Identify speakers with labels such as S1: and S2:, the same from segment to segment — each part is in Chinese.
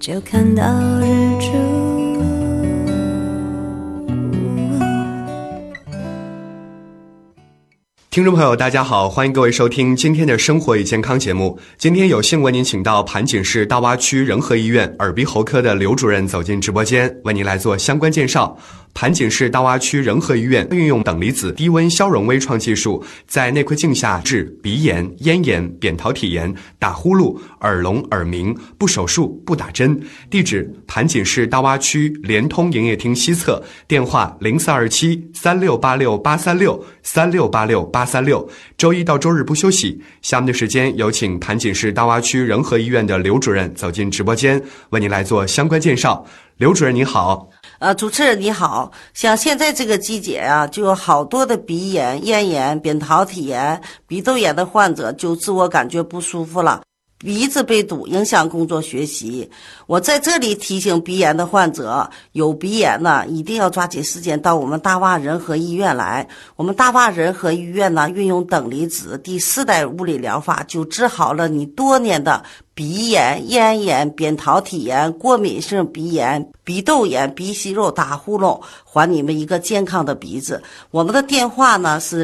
S1: 就看到日出。
S2: 听众朋友大家好，欢迎各位收听今天的生活与健康节目。今天有幸为您请到盘锦市大洼区仁和医院耳鼻喉科的刘主任走进直播间，为您来做相关介绍。盘锦市大洼区仁和医院运用等离子低温消融微创技术，在内窥镜下治鼻炎、咽炎、扁桃体炎、打呼噜、耳聋耳鸣，不手术不打针。地址：盘锦市大洼区联通营业厅西侧，电话0427-3686-836-3686-836。周一到周日不休息。下面的时间有请盘锦市大洼区仁和医院的刘主任走进直播间，为您来做相关介绍。刘主任你好。
S3: 主持人你好，像现在这个季节啊，就有好多的鼻炎、咽炎、扁桃体炎、鼻窦炎的患者就自我感觉不舒服了，鼻子被堵，影响工作学习。我在这里提醒鼻炎的患者，有鼻炎呢，一定要抓紧时间到我们大洼仁和医院来。我们大洼仁和医院呢，运用等离子第4代物理疗法，就治好了你多年的鼻炎、咽炎、扁桃体炎、过敏性鼻炎、鼻窦炎、鼻息肉、打呼噜，还你们一个健康的鼻子。我们的电话呢是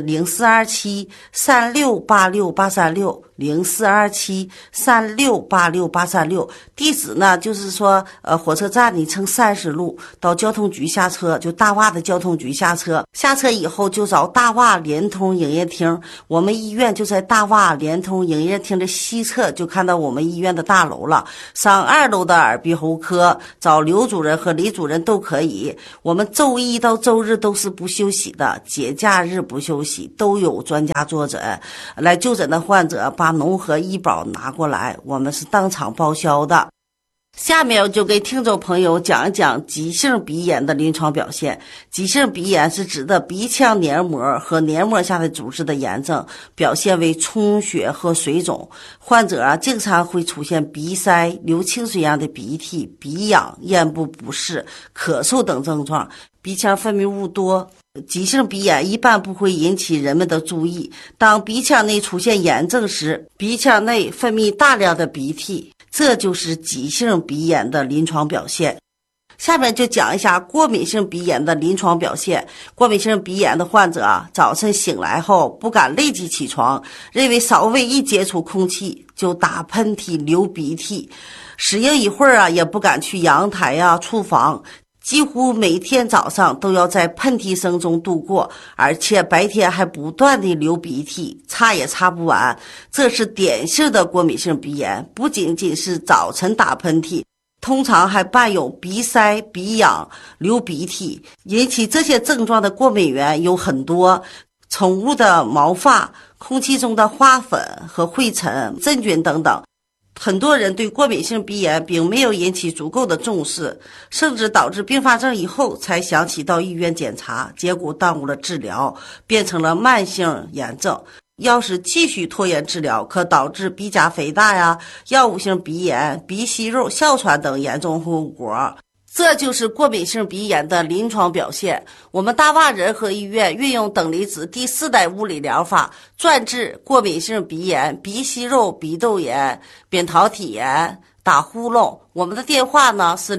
S3: 0427-3686-836，0427-3686-836。地址呢就是说，火车站你乘30路到交通局下车，就大洼的交通局下车。下车以后就找大洼联通营业厅，我们医院就在大洼联通营业厅的西侧，就看到我们医院的大楼了。上2楼的耳鼻喉科找刘主任和李主任都可以。我们周一到周日都是不休息的，节假日不休息，都有专家坐诊。来就诊的患者把农合医保拿过来，我们是当场报销的。下面我就给听众朋友讲一讲急性鼻炎的临床表现。急性鼻炎是指的鼻腔黏膜和黏膜下的组织的炎症，表现为充血和水肿。患者经常会出现鼻塞、流清水样的鼻涕、鼻痒、咽部不适、咳嗽等症状，鼻腔分泌物多。急性鼻炎一般不会引起人们的注意，当鼻腔内出现炎症时，鼻腔内分泌大量的鼻涕，这就是急性鼻炎的临床表现。下面就讲一下过敏性鼻炎的临床表现。过敏性鼻炎的患者早晨醒来后不敢立即起床，认为稍微一接触空气就打喷嚏、流鼻涕，适应一会儿也不敢去阳台厨房，几乎每天早上都要在喷嚏声中度过，而且白天还不断地流鼻涕，擦也擦不完。这是典型的过敏性鼻炎，不仅仅是早晨打喷嚏，通常还伴有鼻塞、鼻痒、流鼻涕。引起这些症状的过敏源有很多，宠物的毛发、空气中的花粉和灰尘、真菌等等。很多人对过敏性鼻炎并没有引起足够的重视，甚至导致并发症以后才想起到医院检查，结果耽误了治疗，变成了慢性炎症。要是继续拖延治疗，可导致鼻甲肥大药物性鼻炎、鼻息肉、哮喘等严重后果。这就是过敏性鼻炎的临床表现。我们大洼仁和医院运用等离子第4代物理疗法，专治过敏性鼻炎、鼻息肉、鼻窦炎、扁桃体炎、打呼噜。我们的电话呢是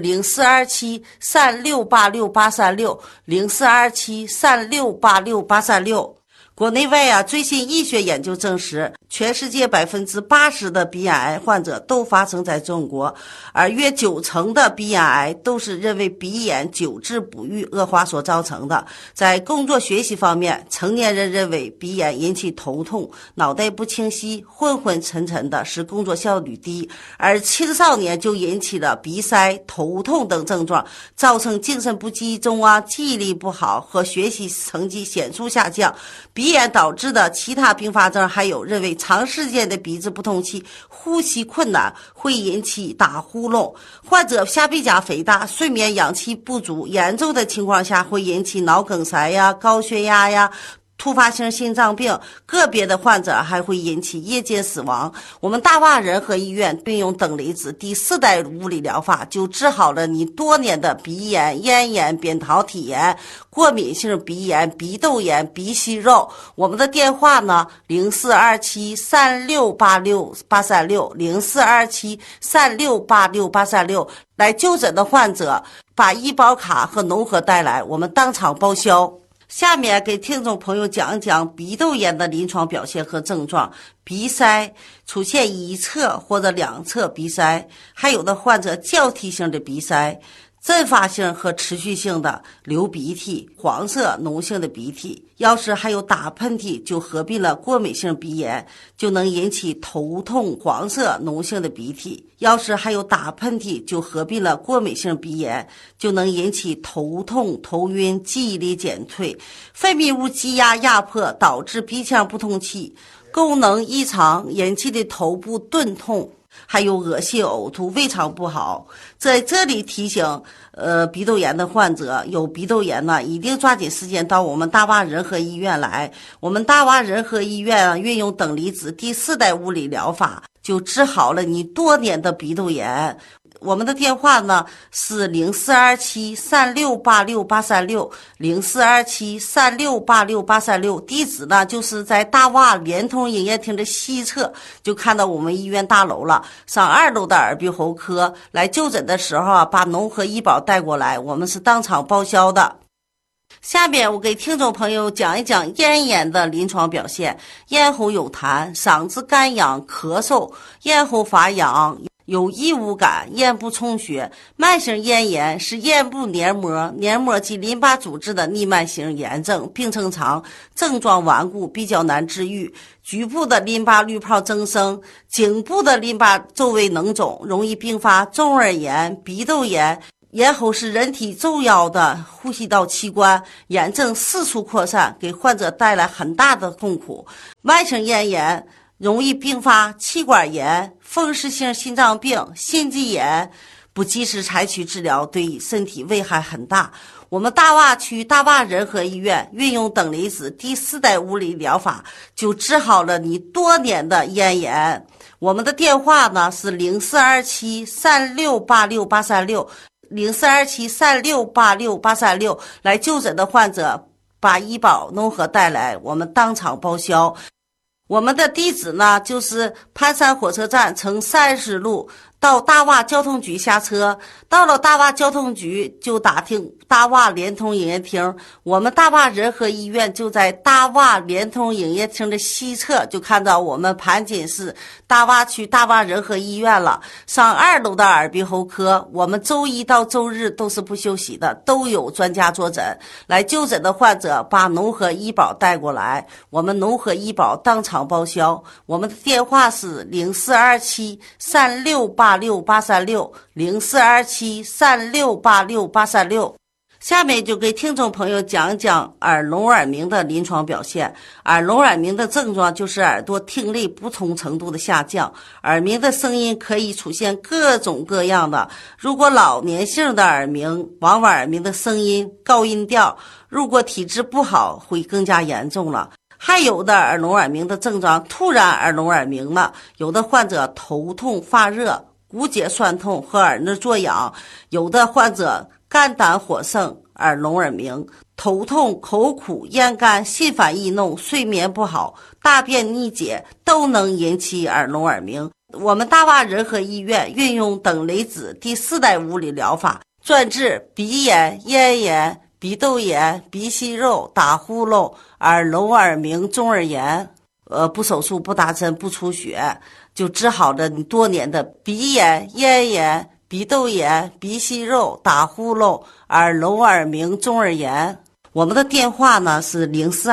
S3: 0427-3686-836 0427-3686-836。国内外最新医学研究证实，全世界80%的鼻咽癌患者都发生在中国，而约90%的鼻咽癌都是认为鼻炎久治不愈恶化所造成的。在工作学习方面，成年人认为鼻炎引起头痛、脑袋不清晰、昏昏沉沉的，使工作效率低，而青少年就引起了鼻塞、头痛等症状，造成精神不集中记忆力不好和学习成绩显著下降。鼻炎导致的其他并发症还有认为长时间的鼻子不通气、呼吸困难会引起打呼噜，患者下鼻甲肥大、睡眠氧气不足，严重的情况下会引起脑梗塞高血压突发性心脏病，个别的患者还会引起夜间死亡。我们大洼仁和医院运用等离子第4代物理疗法，就治好了你多年的鼻炎、咽炎、扁桃体炎、过敏性鼻炎、鼻窦炎、鼻息肉。我们的电话呢，0427368836，0427368836，来就诊的患者把医保卡和农合带来，我们当场报销。下面给听众朋友讲一讲鼻窦炎的临床表现和症状。鼻塞出现一侧或者两侧鼻塞，还有的患者交替性的鼻塞，阵发性和持续性的流鼻涕，黄色脓性的鼻涕，要是还有打喷嚏，就合并了过敏性鼻炎，就能引起头痛，黄色脓性的鼻涕，要是还有打喷嚏，就合并了过敏性鼻炎，就能引起头痛、头晕、记忆力减退，分泌物积压压迫，导致鼻腔不通气，功能异常引起的头部钝痛，还有恶心呕吐，胃肠不好。在这里提醒鼻窦炎的患者，有鼻窦炎呢，一定抓紧时间到我们大洼仁和医院来。我们大洼仁和医院运用等离子第4代物理疗法，就治好了你多年的鼻窦炎。我们的电话呢是042736868360，042736868360，地址呢就是在大洼联通营业厅的西侧，就看到我们医院大楼了。上2楼的耳鼻喉科，来就诊的时候啊，把农合医保带过来，我们是当场报销的。下面我给听众朋友讲一讲咽炎的临床表现。咽喉有痰，嗓子干痒，咳嗽，咽喉发痒，有异物感，咽部充血。慢性咽炎是咽部黏膜及淋巴组织的逆慢性炎症，病程长，症状顽固，比较难治愈。局部的淋巴滤泡增生，颈部的淋巴周围脓肿，容易并发中耳炎、鼻窦炎。咽喉是人体重要的呼吸道器官，炎症四处扩散，给患者带来很大的痛苦。慢性咽炎容易并发气管炎、风湿性心脏病、心肌炎，不及时采取治疗，对身体危害很大。我们大洼区大洼仁和医院运用等离子第4代物理疗法，就治好了你多年的咽炎。我们的电话呢是0427368836，0427368836，来就诊的患者把医保农合带来，我们当场报销。我们的地址呢就是盘山火车站乘30路到大洼交通局下车，到了大洼交通局就打听大洼联通营业厅，我们大洼仁和医院就在大洼联通营业厅的西侧，就看到我们盘锦市大洼区大洼仁和医院了。上2楼的耳鼻喉科，我们周一到周日都是不休息的，都有专家坐诊。来就诊的患者把农合医保带过来，我们农合医保当场报销。我们的电话是0427368836，0427368836。下面就给听众朋友讲一讲耳聋耳鸣的临床表现。耳聋耳鸣的症状就是耳朵听力不同程度的下降，耳鸣的声音可以出现各种各样的。如果老年性的耳鸣，往往耳鸣的声音高音调，如果体质不好会更加严重了。还有的耳聋耳鸣的症状突然耳聋耳鸣了，有的患者头痛发热，骨节酸痛和耳内作痒，有的患者肝胆火盛，耳聋耳鸣，头痛、口苦、咽干、心烦易怒、睡眠不好、大便逆解都能引起耳聋耳鸣。我们大洼仁和医院运用等离子第4代物理疗法，专治鼻炎、咽炎、鼻窦炎、鼻息肉、打呼噜、耳聋耳鸣、中耳炎，不手术、不打针、不出血，就治好了你多年的鼻炎、咽炎、鼻窦炎、鼻息肉、打呼噜、耳聋耳鸣、中耳炎。我们的电话呢是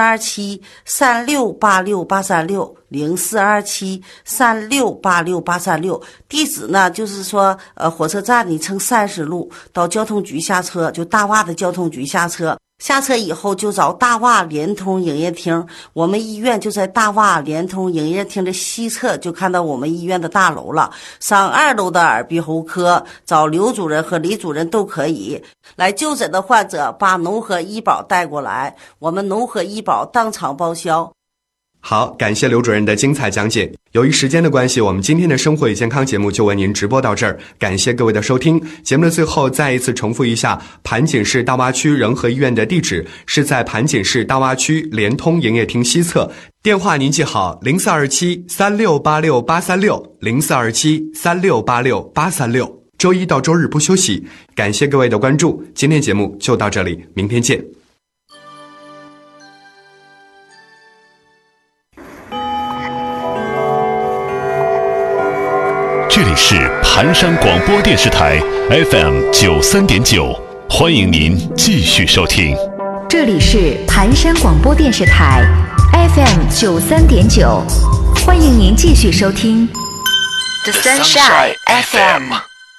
S3: 0427368836，0427368836，地址呢就是说火车站你乘30路到交通局下车，就大洼的交通局下车。 下车以后就找大洼联通营业厅，我们医院就在大洼联通营业厅的西侧，就看到我们医院的大楼了。上2楼的耳鼻喉科，找刘主任和李主任都可以。来就诊的患者把农合医保带过来，我们农合医保当场报销。
S2: 好，感谢刘主任的精彩讲解。由于时间的关系，我们今天的生活与健康节目就为您直播到这儿，感谢各位的收听。节目的最后再一次重复一下，盘锦市大洼区仁和医院的地址是在盘锦市大洼区联通营业厅西侧，电话您记好042736868360，042736868360。周一到周日不休息。感谢各位的关注，今天节目就到这里，明天见。
S4: 这里是盘山广播电视台 FM93.9，欢迎您继续收听。
S5: 这里是盘山广播电视台 FM93.9，欢迎您继续收听
S6: The Sunshine FM。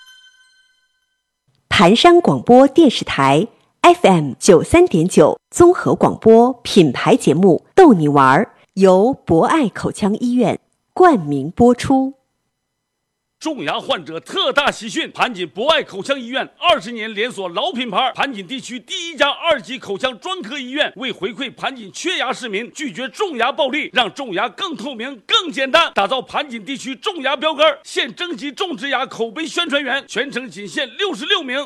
S7: 盘山广播电视台 FM93.9综合广播品牌节目逗你玩儿，由博爱口腔医院冠名播出。
S8: 种牙患者特大喜讯！盘锦博爱口腔医院20年连锁老品牌，盘锦地区第一家2级口腔专科医院，为回馈盘锦缺牙市民，拒绝种牙暴利，让种牙更透明、更简单，打造盘锦地区种牙标杆。现征集种植牙口碑宣传员，全程仅限66名，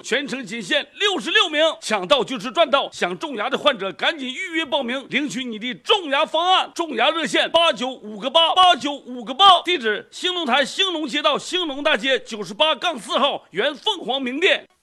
S8: 抢到就是赚到！想种牙的患者赶紧预约报名，领取你的种牙方案。种牙热线8958，地址兴隆台兴隆街道兴隆大街98-4号原凤凰名店。